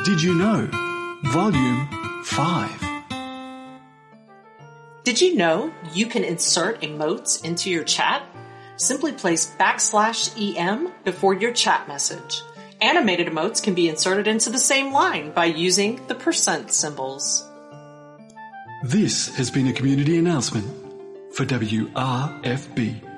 Did You Know? Volume 5. Did you know you can insert emotes into your chat? Simply place \EM before your chat message. Animated emotes can be inserted into the same line by using the % symbols. This has been a community announcement for WRFB.